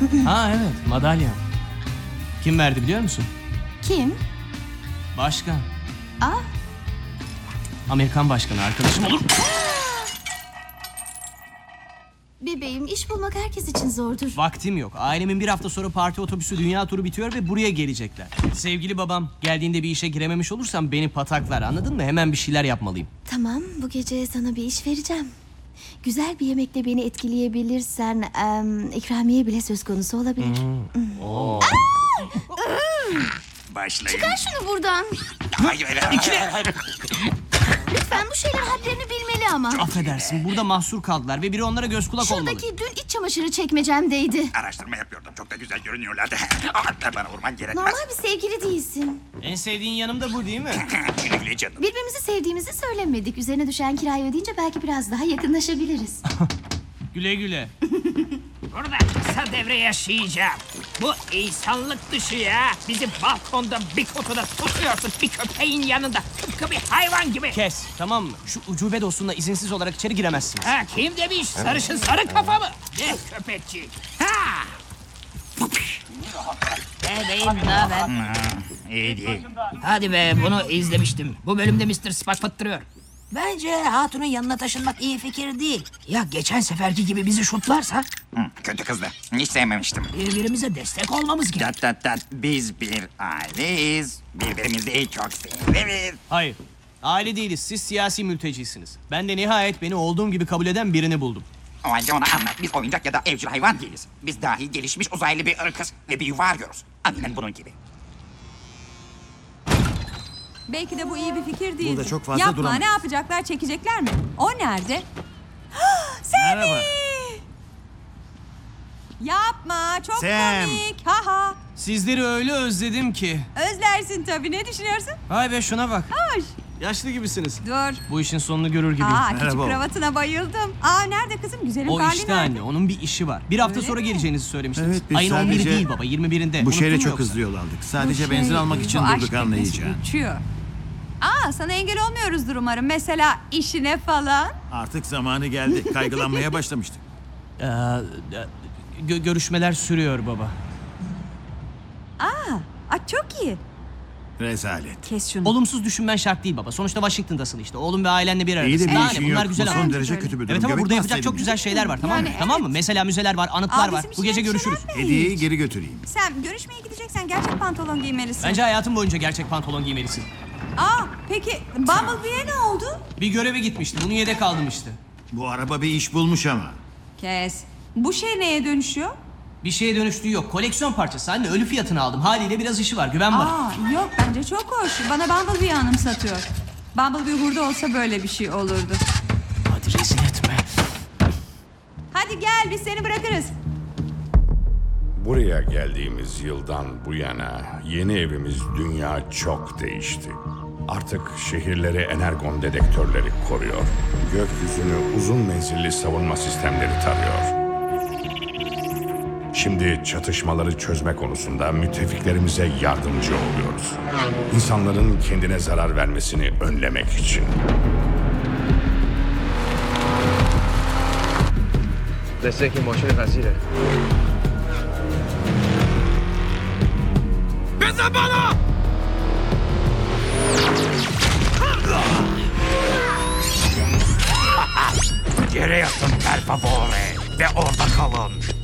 Ha evet, madalya. Kim verdi biliyor musun? Kim? Başkan. Aa, Amerikan başkanı arkadaşım olur. bebeğim, iş bulmak herkes için zordur. Vaktim yok. Ailemin bir hafta sonra parti otobüsü dünya turu bitiyor ve buraya gelecekler. Sevgili babam, geldiğinde bir işe girememiş olursam beni pataklar, anladın mı? Hemen bir şeyler yapmalıyım. Tamam, bu gece sana bir iş vereceğim. Güzel bir yemekle beni etkileyebilirsen ikramiye bile söz konusu olabilir. Başlayın. Çıkar şunu buradan. Hayır. Lütfen bu şeyler hadlerini bilmeli ama. Affedersin, burada mahsur kaldılar ve biri onlara göz kulak olmalı. Şuradaki dün iç çamaşırı çekmecemdeydi. Araştırma yapıyordum. Çok da güzel görünüyorlardı. Bana vurman gerekmez. Normal bir sevgili değilsin. En sevdiğin yanımda bu değil mi? Güle güle canım. Birbirimizi sevdiğimizi söylemedik. Üzerine düşen kirayı ödeyince belki biraz daha yakınlaşabiliriz. Güle güle. Burada kısa devre yaşayacağım. Bu insanlık dışı ya. Bizi balkonda bir kutuda tutuyorsun bir köpeğin yanında. Tıpkı bir hayvan gibi. Kes, tamam mı? Şu ucube dostunla izinsiz olarak içeri giremezsiniz. Ha, kim demiş? Sarışın sarı kafa mı? Ne köpekçi? Ha! Bebeğim ne haber? İyi değil. Hadi be bunu izlemiştim. Bu bölümde Mr. Spock fıttırıyor. Bence Hatun'un yanına taşınmak iyi fikir değil. Ya geçen seferki gibi bizi şutlarsa Kötü kızdı. Hiç sevmemiştim. birbirimize destek olmamız gerek. Biz bir aileyiz. Birbirimizi çok severiz. Hayır, aile değiliz. Siz siyasi mültecisiniz. Ben de nihayet beni olduğum gibi kabul eden birini buldum. O halde ona anlat. Biz oyuncak ya da evcil hayvan değiliz. Biz dahi gelişmiş uzaylı bir ırkız ve bir yuva arıyoruz. Aynen bunun gibi. Belki de bu iyi bir fikir değildi. Burada çok fazla Yapma, duramayız. ne yapacaklar, çekecekler mi? O nerede? Merhaba. Yapma, çok Sam. komik. Ha ha. Sizleri öyle özledim ki. Özlersin tabii, ne düşünüyorsun? Hay be şuna bak. Hoş. Yaşlı gibisiniz. Dur. Bu işin sonunu görür gibi. Aa, küçük Merhaba. kravatına bayıldım. Aa, nerede kızım? Güzelim O Carly işte nerede? anne, onun bir işi var. Bir hafta Öyle sonra mi? geleceğinizi söylemiştiniz. Evet, biz Ayın 11'i sadece değil baba, 21'inde. Bu Unuttun şeyle mu çok yoksa? hızlı yol aldık. Sadece Bu benzin şey, almak için bu aşk durduk anlayacağın. uçuyor. Aa, sana engel olmuyoruzdur umarım. Mesela işine falan. Artık zamanı geldi. Kaygılanmaya başlamıştık. Görüşmeler sürüyor baba. Aa, çok iyi. Rezalet. Kes şunu. Olumsuz düşünmen şart değil baba. Sonuçta Washington'dasın işte. Oğlum ve ailenle bir İyi de aradasın. bir Daha işin ne? Bunlar yok. güzel Bu ama. son derece kötü bir durum. Evet ama Göbek burada yapacak basaydın çok güzel şeyler var, tamam mı? Yani Tamam mı? Mesela müzeler var, anıtlar Aa, var. bizim Bu için gece bir görüşürüz. şeyler mi? Hediyeyi geri götüreyim. Sen görüşmeye gideceksen gerçek pantolon giymelisin. Bence hayatın boyunca gerçek pantolon giymelisin. Aa, peki Bumblebee'ye ne oldu? Bir göreve gitmişti. Bunu yedek aldım işte. Bu araba bir iş bulmuş ama. Kes. Bu şey neye dönüşüyor? Bir şeye dönüştüğü yok. Koleksiyon parçası. Anne ölü fiyatını aldım. Haliyle biraz işi var. Güven bana. Aa, yok bence çok hoş. Bana Bumblebee'yi anımsatıyor. Bumblebee hurda olsa böyle bir şey olurdu. Hadi rezil etme. Hadi gel biz seni bırakırız. Buraya geldiğimiz yıldan bu yana yeni evimiz dünya çok değişti. Artık şehirleri energon dedektörleri koruyor. Gökyüzünü uzun menzilli savunma sistemleri tarıyor. Şimdi çatışmaları çözme konusunda müttefiklerimize yardımcı oluyoruz. İnsanların kendine zarar vermesini önlemek için. Desde que moche facile. Yere yatın per favore ve orada kalın.